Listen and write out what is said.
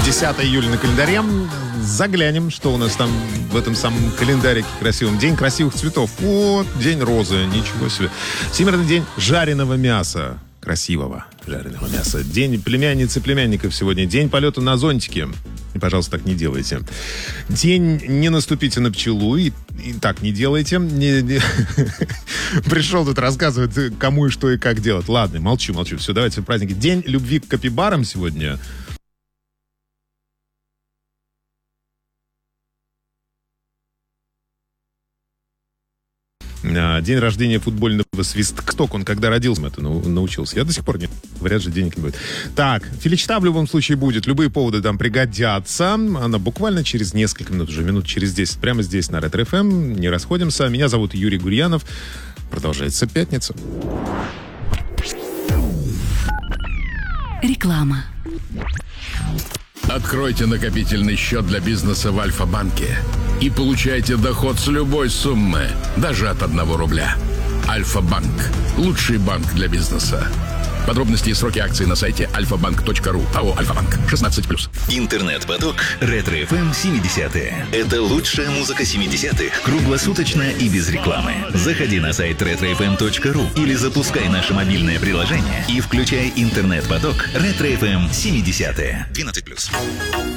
10 июля на календаре. Заглянем, что у нас там в этом самом календарике красивом. День красивых цветов. Вот, день розы. Ничего себе. Всемирный день жареного мяса. Красивого жареного мяса. День племянниц и племянников сегодня. День полета на зонтике. И, пожалуйста, так не делайте. День «Не наступите на пчелу». И так не делайте. Пришел тут рассказывать, кому и что и как делать. Ладно, молчу. Все, давайте в праздники. День любви к капибарам сегодня. День рождения футбольного свисток. Он когда родился, это научился. Я до сих пор не... Говорят же, денег не будет. Так, филичта в любом случае будет. Любые поводы там пригодятся. Она буквально через несколько минут, уже минут через 10. Прямо здесь на Ретро-ФМ. Не расходимся. Меня зовут Юрий Гурьянов. Продолжается пятница. Реклама. Откройте накопительный счет для бизнеса в Альфа-банке и получайте доход с любой суммы, даже от 1 рубля. Альфа-банк. Лучший банк для бизнеса. Подробности и сроки акций на сайте alfabank.ru. АО «Альфа-банк». 16+. Интернет-поток Ретро-ФМ 70-е. Это лучшая музыка 70-х. Круглосуточно и без рекламы. Заходи на сайт retrofm.ru или запускай наше мобильное приложение и включай интернет-поток Ретро-ФМ 70-е. 12+.